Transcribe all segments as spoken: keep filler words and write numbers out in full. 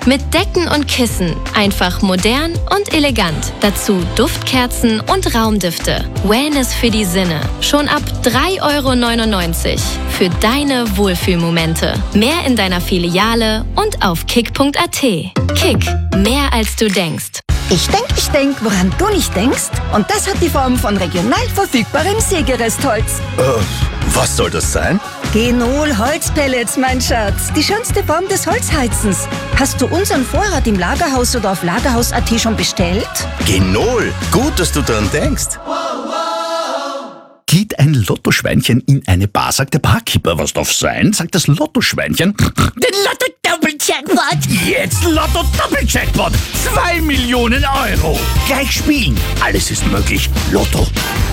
Mit Decken und Kissen. Einfach modern und elegant. Dazu Duftkerzen und Raumdüfte. Wellness für die Sinne. Schon ab drei Euro neunundneunzig. Für deine Wohlfühlmomente. Mehr in deiner Filiale und auf kick punkt a t. Kick. Mehr als du denkst. Ich denk, ich denk, woran du nicht denkst. Und das hat die Form von regional verfügbarem Sägerestholz. Äh, was soll das sein? Genol Holzpellets, mein Schatz. Die schönste Form des Holzheizens. Hast du unseren Vorrat im Lagerhaus oder auf lagerhaus punkt a t schon bestellt? Genol, gut, dass du daran denkst. Geht ein Lottoschweinchen in eine Bar, sagt der Barkeeper, was darf sein? Sagt das Lottoschweinchen, den Lotto-Doppel-Jackpot! Jetzt Lotto-Doppel-Jackpot! Zwei Millionen Euro! Gleich spielen! Alles ist möglich. Lotto.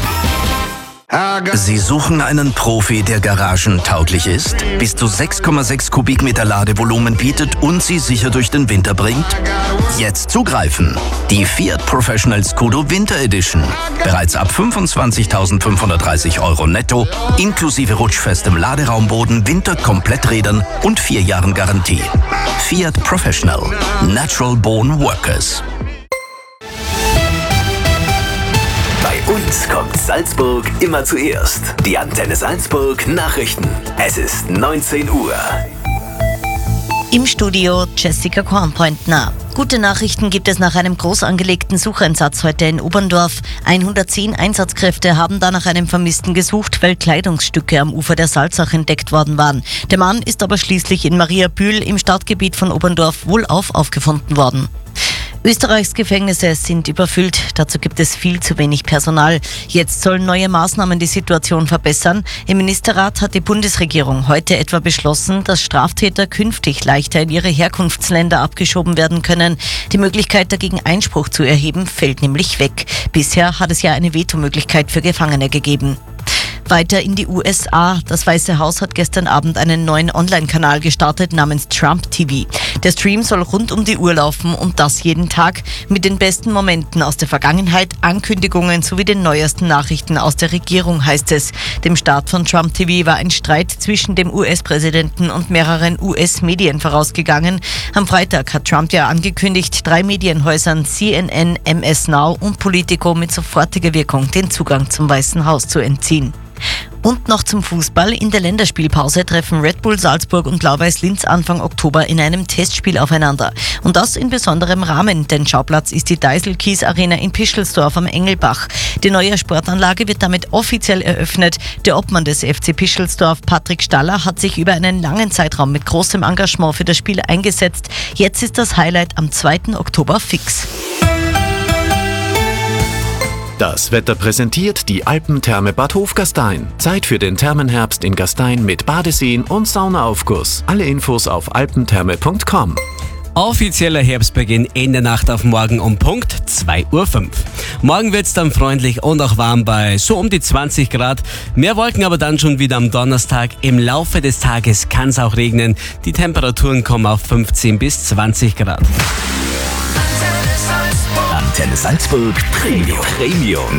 Sie suchen einen Profi, der garagentauglich ist, bis zu sechs Komma sechs Kubikmeter Ladevolumen bietet und Sie sicher durch den Winter bringt? Jetzt zugreifen! Die Fiat Professional Scudo Winter Edition. Bereits ab fünfundzwanzigtausendfünfhundertdreißig Euro netto, inklusive rutschfestem Laderaumboden, Winterkompletträdern und vier Jahren Garantie. Fiat Professional. Natural Born Workers. Bei uns kommt Salzburg immer zuerst. Die Antenne Salzburg Nachrichten. Es ist neunzehn Uhr. Im Studio Jessica Kornpointner. Gute Nachrichten gibt es nach einem groß angelegten Sucheinsatz heute in Oberndorf. hundertzehn Einsatzkräfte haben da nach einem Vermissten gesucht, weil Kleidungsstücke am Ufer der Salzach entdeckt worden waren. Der Mann ist aber schließlich in Mariabühl im Stadtgebiet von Oberndorf wohlauf aufgefunden worden. Österreichs Gefängnisse sind überfüllt, dazu gibt es viel zu wenig Personal. Jetzt sollen neue Maßnahmen die Situation verbessern. Im Ministerrat hat die Bundesregierung heute etwa beschlossen, dass Straftäter künftig leichter in ihre Herkunftsländer abgeschoben werden können. Die Möglichkeit dagegen Einspruch zu erheben fällt nämlich weg. Bisher hat es ja eine Vetomöglichkeit für Gefangene gegeben. Weiter in die U S A. Das Weiße Haus hat gestern Abend einen neuen Online-Kanal gestartet namens Trump T V. Der Stream soll rund um die Uhr laufen und das jeden Tag mit den besten Momenten aus der Vergangenheit, Ankündigungen sowie den neuesten Nachrichten aus der Regierung, heißt es. Dem Start von Trump T V war ein Streit zwischen dem U S-Präsidenten und mehreren U S-Medien vorausgegangen. Am Freitag hat Trump ja angekündigt, drei Medienhäusern C N N, M S Now und Politico mit sofortiger Wirkung den Zugang zum Weißen Haus zu entziehen. Und noch zum Fußball. In der Länderspielpause treffen Red Bull Salzburg und Blau-Weiß Linz Anfang Oktober in einem Testspiel aufeinander. Und das in besonderem Rahmen, denn Schauplatz ist die Deißel-Kies Arena in Pischelsdorf am Engelbach. Die neue Sportanlage wird damit offiziell eröffnet. Der Obmann des F C Pischelsdorf, Patrick Staller, hat sich über einen langen Zeitraum mit großem Engagement für das Spiel eingesetzt. Jetzt ist das Highlight am zweiten Oktober fix. Das Wetter präsentiert die Alpentherme Bad Hofgastein. Zeit für den Thermenherbst in Gastein mit Badeseen und Saunaaufguss. Alle Infos auf alpentherme punkt com. Offizieller Herbstbeginn in der Nacht auf morgen um Punkt zwei Uhr fünf. Morgen wird es dann freundlich und auch warm bei so um die zwanzig Grad. Mehr Wolken aber dann schon wieder am Donnerstag. Im Laufe des Tages kann es auch regnen. Die Temperaturen kommen auf fünfzehn bis zwanzig Grad. Antenne Salzburg Premium. Premium.